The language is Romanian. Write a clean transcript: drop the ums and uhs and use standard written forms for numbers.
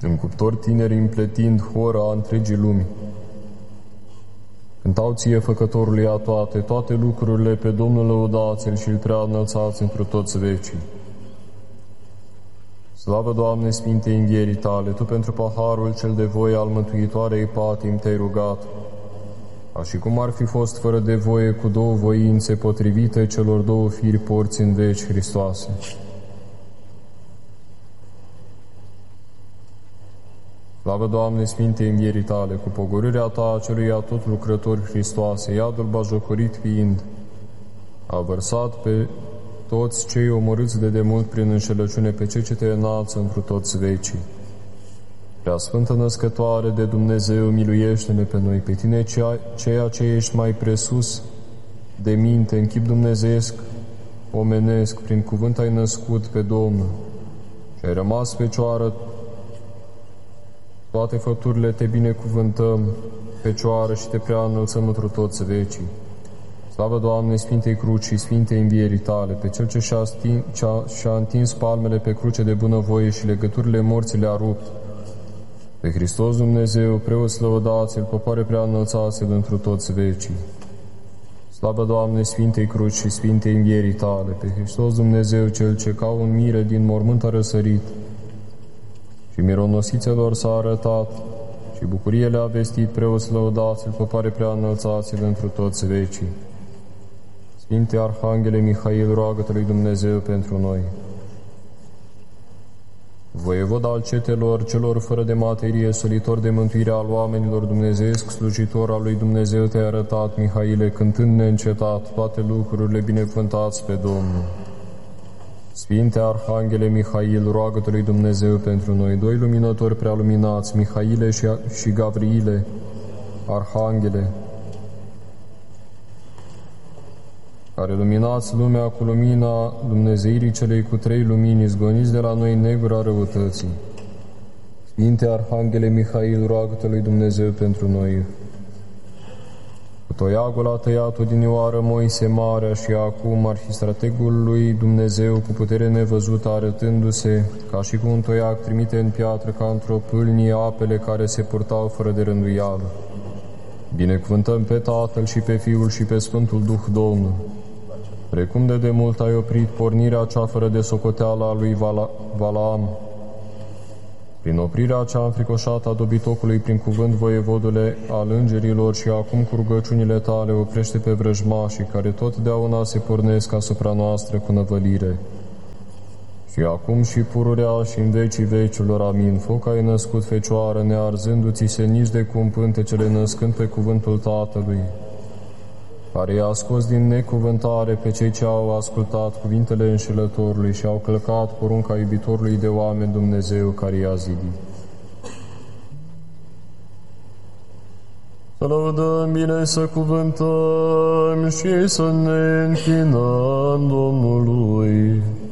În cuptor tineri împletind hora întregii lumi. Cântau ție, Făcătorului a toate lucrurile, pe Domnul lăudați-L și-L prea înălțați întru toți vecii. Slavă, Doamne, Sfinte învierii Tale, Tu pentru paharul cel de voie al mântuitoarei patim Te-ai rugat, ca și cum ar fi fost fără de voie cu două voințe potrivite celor două firi porți în veci, Hristoase. Slavă, Doamne, Sfinte învierii Tale, cu pogorârea Ta celui atot lucrător, Hristoase, iadul bajocorit fiind, a vărsat pe toți cei omorâți de demult prin înșelăciune, pe cei ce Te înalță întru toți vecii. Prea Sfântă Născătoare de Dumnezeu, miluiește-ne pe noi, pe Tine, ceea ce ești mai presus de minte, în chip dumnezeiesc, omenesc, prin cuvânt ai născut pe Domnul și ai rămas fecioară. Toate făpturile Te binecuvântăm, Fecioară, și Te prea înălțăm întru toți vecii. Slavă, Doamne, Sfintei Cruci și Sfintei învierii Tale, pe Cel ce și-a întins palmele pe cruce de bunăvoie și legăturile morții le-a rupt, pe Hristos Dumnezeu, preoți lăudați-L, popoare prea înălțați-L întru toți vecii. Slavă, Doamne, Sfintei Cruci și Sfintei învierii Tale, pe Hristos Dumnezeu, Cel ce ca un mire din mormânt a răsărit și mironosițelor s-a arătat și bucurie le-a vestit, preoți lăudați-L, popoare prea înălțați-L întru toți vecii. Sfinte Arhanghele Mihail, roagă-te lui Dumnezeu pentru noi. Voievod al cetelor, celor fără de materie, solitor de mântuire al oamenilor, dumnezeiesc slujitor al lui Dumnezeu, Te-ai arătat, Mihaile, cântând neîncetat toate lucrurile, binecuvântați pe Domnul. Sfinte Arhanghele Mihail, roagă-te lui Dumnezeu pentru noi. Doi luminători prea luminați, Mihaile și Gavriile, Arhanghele, care luminați lumea cu lumina Dumnezeirii celei cu trei lumini, izgoniți de la noi negura răutății. Sfinte Arhanghele Mihail, roagă-te lui Dumnezeu pentru noi. Cu toiagul a tăiat odinioară Moise Marea și acum arhistrategul lui Dumnezeu cu putere nevăzută, arătându-se ca și cu un toiag trimite în piatră ca într-o pâlnie apele care se purtau fără de rânduială. Binecuvântăm pe Tatăl și pe Fiul și pe Sfântul Duh Domnul, precum de demult ai oprit pornirea cea fără de socoteală a lui Valaam, prin oprirea cea înfricoșată a dobitocului prin cuvânt, voievodule al îngerilor, și acum cu rugăciunile Tale oprește pe vrăjmașii care totdeauna se pornesc asupra noastră cu năvălire. Și acum și pururea și în vecii vecilor, amin. Foc ai născut, Fecioară, nearzându-ți se nici de cum pântecele, născând pe cuvântul Tatălui, care i-a scos din necuvântare pe cei ce au ascultat cuvintele înșelătorului și au călcat porunca iubitorului de oameni, Dumnezeu care i-a zidit. Să lăudăm bine, să cuvântăm și să ne închinăm Domnului.